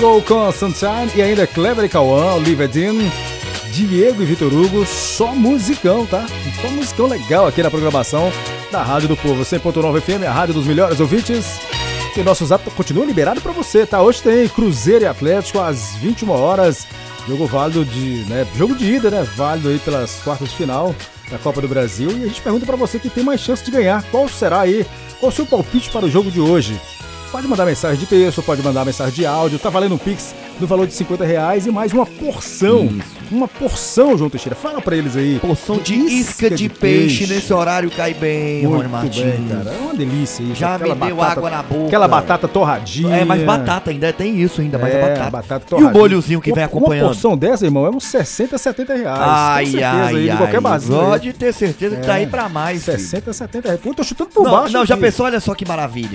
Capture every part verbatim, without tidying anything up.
Go com Sunshine e ainda Clever e Cauã, Olivia Dean, Diego e Vitor Hugo, só musicão, tá? Só musicão legal aqui na programação da Rádio do Povo, cem ponto nove F M, a rádio dos melhores ouvintes. E o nosso zap continua liberado pra você, tá? Hoje tem Cruzeiro e Atlético às vinte e uma horas, jogo válido de, né, jogo de ida, né? Válido aí pelas quartas de final da Copa do Brasil. E a gente pergunta pra você que tem mais chance de ganhar, qual será aí, qual o seu palpite para o jogo de hoje? Pode mandar mensagem de texto, pode mandar mensagem de áudio, tá valendo um Pix no valor de cinquenta reais e mais uma porção, Isso. uma porção, João Teixeira, fala pra eles aí. Porção de isca, isca de, de peixe. peixe, nesse horário cai bem, Muito Rony Martins. Bem, cara, é uma delícia isso. Já me deu batata, água na boca. Aquela batata torradinha. É, mas batata ainda, tem isso ainda, mas é, a batata. batata torradinha. E o molhozinho que uma, vem acompanhando. Uma porção dessa, irmão, é uns sessenta, setenta reais. Ai, com certeza, ai, aí, ai. De qualquer barzinho. Pode ter certeza que é, tá aí pra mais. sessenta, setenta reais. Pô, tô chutando por não, baixo. Não, aqui. já pensou, olha só que maravilha.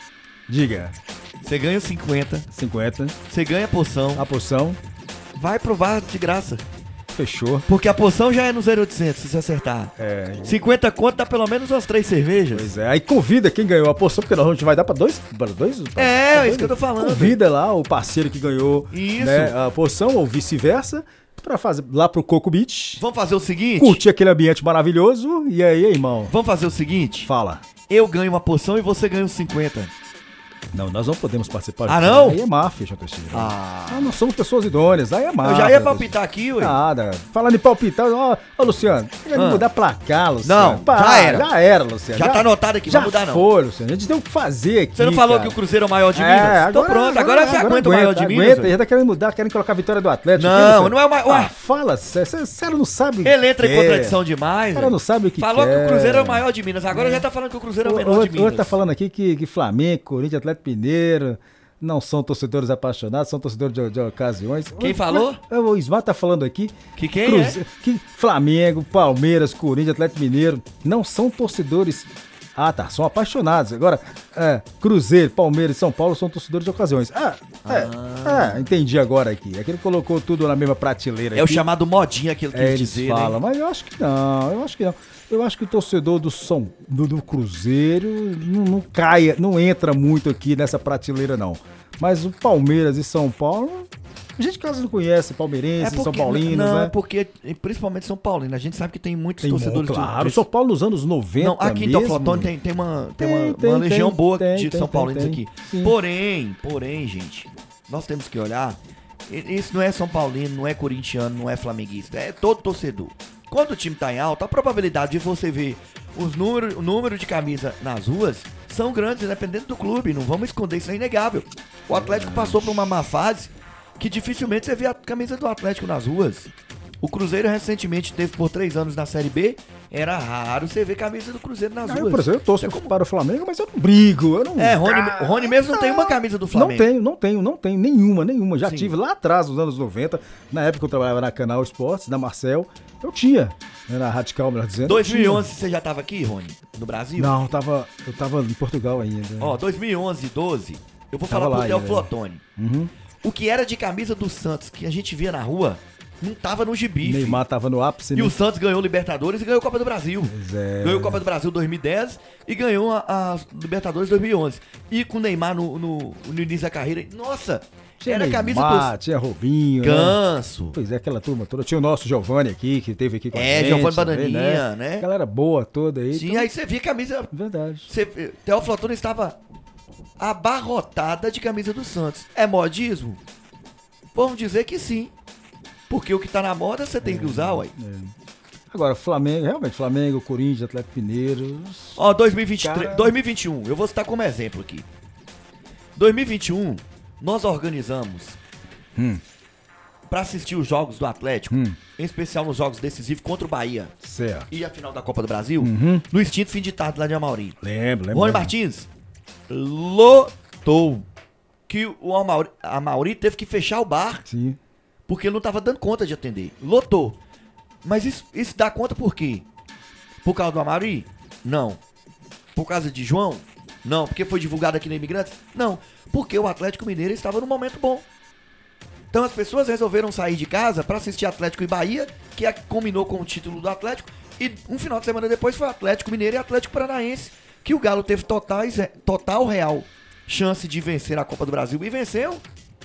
Diga. Você ganha cinquenta. cinquenta. Você ganha a poção. A poção. Vai provar de graça. Fechou. Porque a poção já é no zero oitocentos, se você acertar. É. cinquenta conto dá pelo menos umas três cervejas. Pois é. Aí convida quem ganhou a poção, porque nós a gente vai dar pra dois. Pra dois pra, é, pra dois, isso que eu tô falando. Convida lá o parceiro que ganhou isso. Né, a poção, ou vice-versa, pra fazer lá pro Coco Beach. Vamos fazer o seguinte? Curtir aquele ambiente maravilhoso. E aí, irmão? Vamos fazer o seguinte? Fala. Eu ganho uma poção e você ganha os cinquenta. Não, nós não podemos participar. Ah, não? Aí é máfia, João Teixeira. Ah. Nós não somos pessoas idôneas, aí é máfia. Eu já ia palpitar aqui, ué. Nada. Falando em palpitar, ó, ó Luciano, tem que ah. mudar pra cá, Luciano. Não, Pá, já era. Já era, Luciano. Já, já tá anotado aqui, já não mudar não. foi, Luciano. A gente tem o que fazer aqui, Você não falou cara. que o Cruzeiro é o maior de Minas? É, agora, Tô pronto, agora, agora você agora aguenta, aguenta o maior de Minas. Aguenta, já tá querendo mudar, querem colocar a vitória do Atlético. Não, aqui, não é o maior. Ah, fala, sério, sério, não sabe o que Ele entra quer. em contradição demais. O cara não sabe o que Falou quer. que o Cruzeiro é o maior de Minas, agora é. já tá falando que o Cruzeiro é o menor o, de Minas. Outro tá falando aqui que, que Flamengo, Corinthians, Atlético Mineiro não são torcedores apaixonados, são torcedores de, de ocasiões. Quem o, falou? O, o Ismar tá falando aqui. Que quem Cruze, é? Que Flamengo, Palmeiras, Corinthians, Atlético Mineiro não são torcedores. Ah, tá, são apaixonados. Agora, é, Cruzeiro, Palmeiras e São Paulo são torcedores de ocasiões. Ah, é, ah. é, entendi agora aqui. É que ele colocou tudo na mesma prateleira. É aqui. O chamado modinha que ele é, quis dizer, fala, né? Mas eu acho que não, eu acho que não. Eu acho que o torcedor do, São, do, do Cruzeiro não, não caia, não entra muito aqui nessa prateleira, não. Mas o Palmeiras e São Paulo, a gente quase não conhece palmeirenses, é porque, São Paulinos, não, né? Não, porque, principalmente São Paulinos, a gente sabe que tem muitos tem torcedores... Muito, claro, de, de... São Paulo nos anos noventa Não, aqui mesmo. em Teoflotone tem, tem, uma, tem, tem, uma, tem, uma legião tem, boa tem, de tem, São Paulinos tem, aqui. Sim. Porém, porém, gente, nós temos que olhar, isso não é São Paulino, não é corintiano, não é flamenguista, é todo torcedor. Quando o time tá em alta, a probabilidade de você ver os número, o número de camisa nas ruas são grandes, independente do clube. Não vamos esconder, isso é inegável. O Atlético passou por uma má fase que dificilmente você vê a camisa do Atlético nas ruas. O Cruzeiro recentemente teve por três anos na Série B. Era raro você ver camisa do Cruzeiro nas não, ruas. Por exemplo, eu torço como... para o Flamengo, mas eu não brigo. Eu não... É, Rony, ah, Rony mesmo não tem uma camisa do Flamengo. Não tenho, não tenho, não tenho. Nenhuma, nenhuma. Já Sim. tive lá atrás, nos anos noventa. Na época que eu trabalhava na Canal Esportes, na Marcel. Eu tinha. Na Radical, melhor dizendo. dois mil e onze você já tava aqui, Rony? No Brasil? Não, eu tava, eu tava em Portugal ainda. Ó, dois mil e onze, doze, eu vou tava falar pro Teoflotone. Uhum. O que era de camisa do Santos, que a gente via na rua, não tava no gibi. Neymar tava no ápice. E né? O Santos ganhou Libertadores e ganhou a Copa do Brasil. Pois é. Ganhou a Copa do Brasil dois mil e dez e ganhou a, a Libertadores dois mil e onze. E com o Neymar no, no, no início da carreira, nossa... Tinha era Neymar, camisa do... tinha Robinho, Ganso. Né? Pois é, aquela turma toda. Tinha o nosso Giovanni aqui, que teve aqui com é, a gente. É, Giovanni também, Bananinha, né? né? Galera boa toda aí. Sim, então... aí você via camisa... Verdade. Você... Teoflotone estava abarrotada de camisa do Santos. É modismo? Vamos dizer que sim. Porque o que tá na moda você tem é, que usar, ué. É. Agora, Flamengo, realmente, Flamengo, Corinthians, Atlético Mineiro... Ó, dois mil e vinte e três, cara... dois mil e vinte e um, eu vou citar como exemplo aqui. dois mil e vinte e um, nós organizamos hum. para assistir os jogos do Atlético, hum. em especial nos jogos decisivos contra o Bahia. Certo. E a final da Copa do Brasil, uhum. no extinto fim de tarde lá de Amauri. Lembro, lembro. Rony Martins lotou que o Amauri, a Amauri teve que fechar o bar. Sim. Porque ele não tava dando conta de atender. Lotou. Mas isso, isso dá conta por quê? Por causa do Amauri? Não. Por causa de João? Não. Porque foi divulgado aqui na Imigrantes? Não. Porque o Atlético Mineiro estava num momento bom. Então as pessoas resolveram sair de casa para assistir Atlético e Bahia, que combinou com o título do Atlético. E um final de semana depois foi Atlético Mineiro e Atlético Paranaense, que o Galo teve total, total real chance de vencer a Copa do Brasil. E venceu.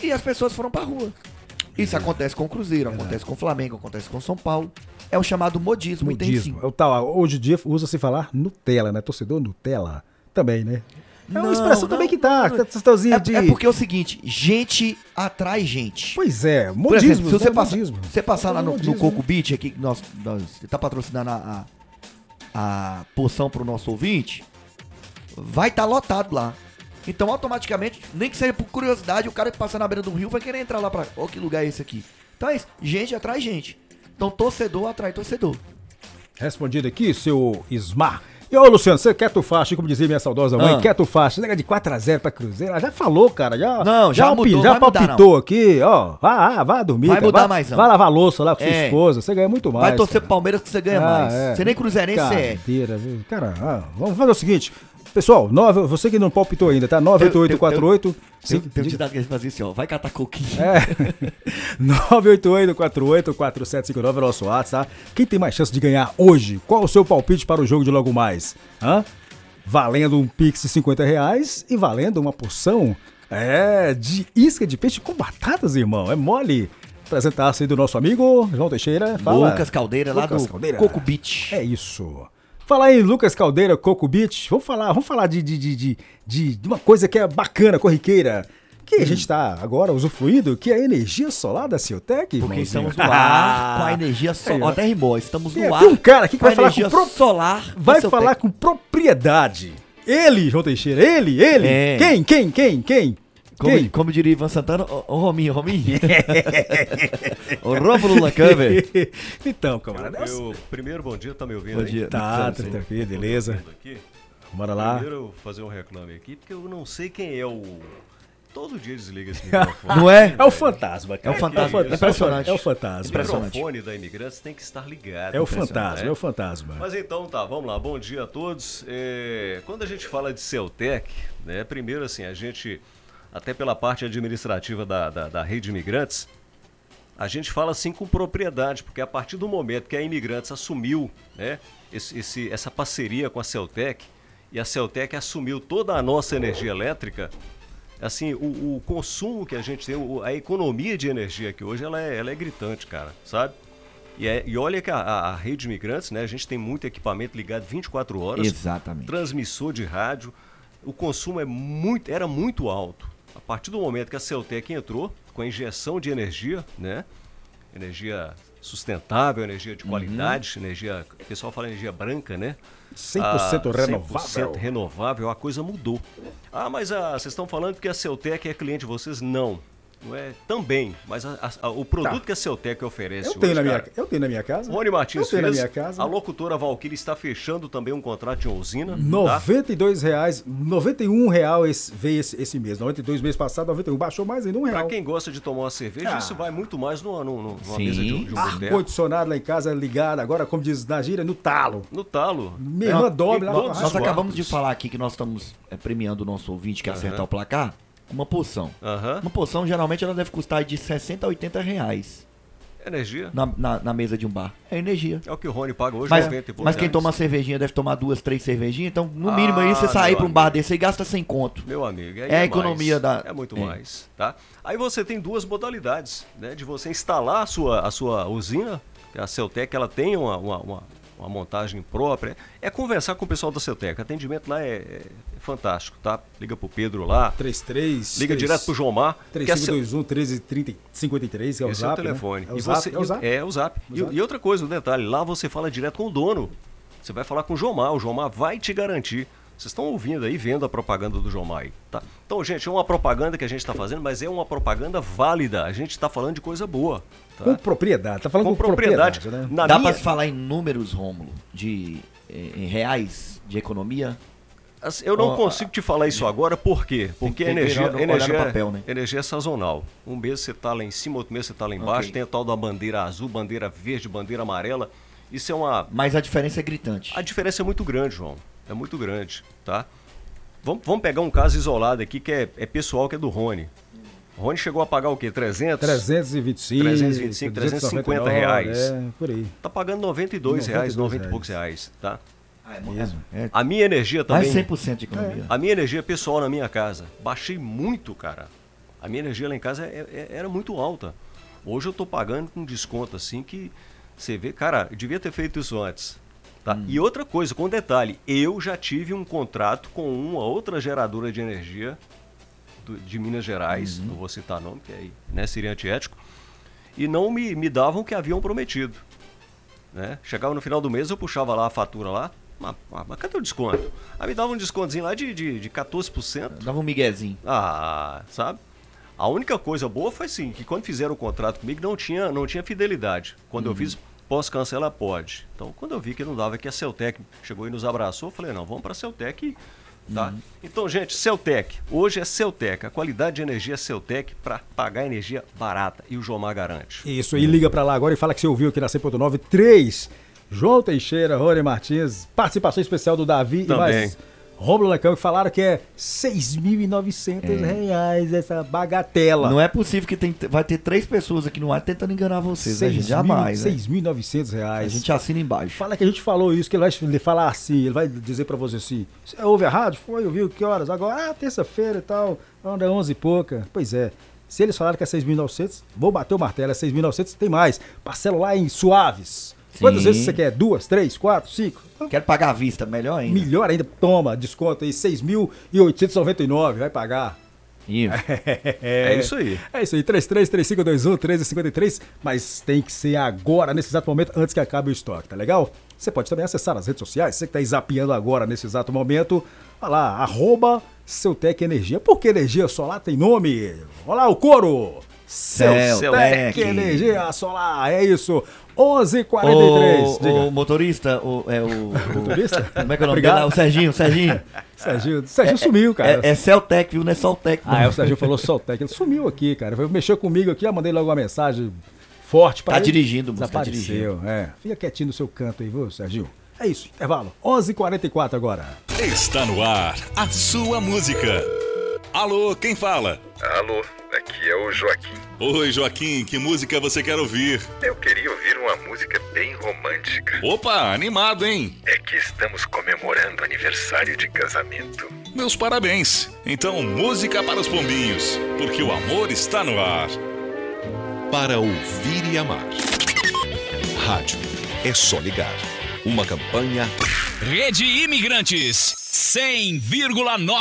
e as pessoas foram pra rua. Isso acontece com o Cruzeiro, acontece com o Flamengo, acontece com o São Paulo. É o chamado modismo, Modismo. É o tal, hoje em dia usa-se falar Nutella, né? Torcedor Nutella também, né? É uma Não, expressão não, também que tá. não. É, É, é porque é o seguinte, gente atrai gente. Pois é, Por modismo. exemplo, se você, né? passa, Modismo. você passar lá no, no Modismo. Coco Beach, aqui que nós, nós tá patrocinando a, a, a poção pro nosso ouvinte, vai estar lotado lá. Então, automaticamente, nem que seja por curiosidade, o cara que passa na beira do rio vai querer entrar lá pra... Ó, que lugar é esse aqui? Então é isso, gente atrai gente. Então, torcedor atrai torcedor. Respondido aqui, seu Ismar. E ô, Luciano, você quer tu faixa, como dizia minha saudosa mãe, Ah. quer tu faixa, nega de quatro a zero pra Cruzeiro, ela já falou, cara, já, Não, já alpi- mudou, já vai mudar, palpitou aqui, ó, vá, ah, vá dormir, Vai cara, mudar vá, mais, não. Vai lavar louça lá com sua É. esposa, você ganha muito mais. Vai torcer cara. pro Palmeiras que você ganha Ah, mais. é. Você nem cruzeirense é. Cadeira, viu? Cara, ah, vamos fazer o seguinte, pessoal, nove, você que não palpitou ainda, tá? nove oito oito quatro oito Tem tem um ditado que eles fazem assim, ó, vai catar coquinho. É. nove oito oito quatro oito quatro sete cinco nove é o nosso WhatsApp, tá? Quem tem mais chance de ganhar hoje? Qual o seu palpite para o jogo de logo mais? Hã? Valendo um Pix de cinquenta reais e valendo uma porção é, de isca de peixe com batatas, irmão. É mole. Apresentar-se aí do nosso amigo João Teixeira. Fala. Lucas Caldeira, lá Lucas do Caldeira. Coco Beach. É isso. Fala aí, Lucas Caldeira, Coco Beach. Vamos falar, vamos falar de, de, de, de, de de uma coisa que é bacana, corriqueira. Que a gente tá agora usufruindo, que é a energia solar da Ciotec, Porque irmãozinho. estamos no ar com a energia Aí, solar. ó. Ó, até rimou, estamos no É, ar tem um cara aqui que com a vai falar energia com pro- solar. da Vai Ciotec. falar com propriedade. Ele, João Teixeira, ele, ele. É. Quem, quem, quem, quem? Como, Quem? como diria Ivan Santana, ô ô, Rominho, Rominho. O Rômulo Lacanver. Então, camarada. Eu, eu- primeiro, bom dia, tá me ouvindo Bom aí? dia. Tá, Sim. tá aqui, beleza. Ouvindo aqui? Bora lá. Primeiro eu vou fazer um reclame aqui, porque eu não sei quem é o... Todo dia desliga esse microfone. Não é? É o fantasma, cara. É o fantasma, É o impressionante. É o O fantasma. Impressionante. microfone da Imigrantes tem que estar ligado. É o Impressionante, fantasma, né? é o fantasma. Mas então tá, vamos lá, bom dia a todos. É, quando a gente fala de Celtec, né, primeiro assim, a gente, até pela parte administrativa da, da, da rede Imigrantes, a gente fala assim com propriedade, porque a partir do momento que a Imigrantes assumiu, né, esse, esse- essa parceria com a Celtec, e a Celtec assumiu toda a nossa energia elétrica, assim, o, o consumo que a gente tem, o- a economia de energia aqui hoje, ela é, ela é gritante, cara, sabe? E, é- e olha que a, a- a rede Imigrantes, né, a gente tem muito equipamento ligado vinte e quatro horas, Exatamente. transmissor de rádio, o consumo é muito, era muito alto. A partir do momento que a Celtec entrou com a injeção de energia, né, energia sustentável, energia de qualidade, energia, o pessoal fala energia branca, né? cem por cento Ah, renovável. cem por cento renovável, a coisa mudou. Ah, mas ah, vocês estão falando que a Celtec é cliente de vocês? Não. Não é também, mas a- a- a- o produto Tá. que a Celtec oferece Eu tenho, hoje, na minha, cara, eu tenho na minha casa. Rony Martins eu tenho fez, na minha casa. a locutora Valkyrie está fechando também um contrato de usina, tá? noventa e dois reais, noventa e um real esse, veio esse, esse mês. noventa e dois mês passado, noventa e um. Baixou mais ainda um Pra real. quem gosta de tomar uma cerveja, Ah. isso vai muito mais numa, numa, numa Sim. mesa de, de um boteco. Ar-condicionado lá em casa ligado, agora, como diz na gíria, no talo. No talo. Minha irmã dorme lá. todos pra- os Nós acabamos quartos. de falar aqui que nós estamos é, premiando o nosso ouvinte que Aham. acertar o placar, uma poção. Aham. Uma poção, geralmente, ela deve custar de sessenta a oitenta reais Energia. na, na, na mesa de um bar. É energia. É o que o Rony paga hoje, Mas, noventa e poucos mas quem reais. toma uma cervejazinha deve tomar duas, três cervejinhas. Então, no Ah, mínimo aí, você sair meu pra um bar amigo. desse aí gasta sem conto. Meu amigo, aí É a é economia mais, da- É muito é. mais, tá? Aí você tem duas modalidades, né? De você instalar a sua, a sua usina, que a Celtec, ela tem uma, uma, uma, uma montagem própria. É conversar com o pessoal da Celtec. O atendimento lá é, é fantástico, tá? Liga pro Pedro lá, trinta e três. liga direto pro Jomar. que a Cel- três cinco dois um, treze trinta, cinquenta e três, que é o Esse zap, é o telefone. Né? É o E zap, você- é o zap. É o zap. O E, zap. e outra coisa, um detalhe, lá você fala direto com o dono. Você vai falar com o Jomar, o Jomar vai te garantir. Vocês estão ouvindo aí, vendo a propaganda do Jomar aí, tá? Então, gente, é uma propaganda que a gente está fazendo, mas é uma propaganda válida. A gente está falando de coisa boa, tá? Com propriedade, tá falando Com com, propriedade. propriedade, né? Na Dá minha, pra se falar em números, Rômulo, de eh, em reais de economia? assim, eu não Ó, consigo te falar isso agora, por quê? Porque tem que energia, olhar no- olhar no energia, papel, né? energia é sazonal. Um mês você está lá em cima, outro mês você está lá embaixo. Ok. Tem a tal da bandeira azul, bandeira verde, bandeira amarela. Isso é uma, Mas a diferença é gritante. A diferença é muito grande, João. É muito grande, tá? Vamos, vamos pegar um caso isolado aqui que é, é pessoal, que é do Rony. O Rony chegou a pagar o quê? trezentos? trezentos e vinte e cinco, trezentos e vinte e cinco, trezentos e cinquenta reais. É, por aí. Tá pagando noventa e dois reais, noventa e dois noventa e poucos reais, tá? Ah, é mesmo. É, A minha energia mais também... cem por cento de economia. A minha energia pessoal na minha casa. Baixei muito, cara. A minha energia lá em casa é, é, era muito alta. Hoje eu tô pagando com desconto assim que você vê, cara, eu devia ter feito isso antes. Tá? Hum. E outra coisa, com detalhe, eu já tive um contrato com uma outra geradora de energia do, de Minas Gerais, uhum. não vou citar nome, que aí né, seria antiético, e não me, me davam o que haviam prometido. Né? Chegava no final do mês, eu puxava lá a fatura lá, mas, mas cadê o desconto? Aí me dava um descontozinho lá de, de, de quatorze por cento. Dava um miguezinho. Ah, sabe? A única coisa boa foi sim, que quando fizeram o contrato comigo não tinha, não tinha fidelidade. Quando uhum. eu fiz, posso cancelar? Pode. Então, quando eu vi que não dava, que a Celtec chegou e nos abraçou, eu falei, não, vamos para a Celtec, tá? Uhum. Então, gente, Celtec, hoje é Celtec, a qualidade de energia é Celtec para pagar energia barata, e o Jomar garante. Isso, e liga para lá agora e fala que você ouviu aqui na cem ponto nove, três, João Teixeira, Rony Martins, participação especial do Davi Também. e mais... Rômulo Lecão, que falaram que é seis mil e novecentos reais essa bagatela. Não é possível que tem, vai ter três pessoas aqui no ar tentando enganar vocês, né, gente? Jamais, né? seis mil e novecentos reais. A gente assina embaixo. Fala que a gente falou isso, que ele vai falar assim, ele vai dizer pra você assim, você ouve a rádio? Foi, ouviu, que horas? Agora, ah, terça-feira e tal, anda onze e pouca. Pois é, se eles falaram que é seis mil e novecentos, vou bater o martelo, é seis mil e novecentos, tem mais. Parcela lá em suaves. Sim. Quantas vezes você quer? Duas, três, quatro, cinco? Quero pagar à vista, melhor ainda. Melhor ainda, toma, desconto aí, seis mil oitocentos e noventa e nove, vai pagar. Isso. É, é isso aí. É isso aí, três três três cinco dois um, um três cinco três, mas tem que ser agora, nesse exato momento, antes que acabe o estoque, tá legal? Você pode também acessar as redes sociais, você que tá aí zapeando agora, nesse exato momento, olha lá, arroba Celtec Energia. Por que energia solar tem nome? Olha lá o coro! Celtec Energia Solar, é isso. onze e quarenta e três. O, o motorista, o, é o, o motorista? Como é que é o nome dele? O Serginho, o Serginho. Serginho, Serginho é, sumiu, cara. É, é Celtec, viu? Não é Soltec. Ah, é, o Serginho falou Soltec. Ele sumiu aqui, cara. Mexeu comigo aqui, já mandei logo uma mensagem forte para Tá ele. dirigindo, moço, tá dirigindo. É. Fica quietinho no seu canto aí, viu, Serginho? É isso, intervalo. onze e quarenta e quatro agora. Está no ar a sua música. Alô, quem fala? Alô, aqui é o Joaquim. Oi, Joaquim, que música você quer ouvir? Eu queria ouvir uma música bem romântica. Opa, animado, hein? É que estamos comemorando aniversário de casamento. Meus parabéns. Então, música para os pombinhos, porque o amor está no ar. Para ouvir e amar. Rádio, é só ligar. Uma campanha... Rede Imigrantes, cem vírgula nove.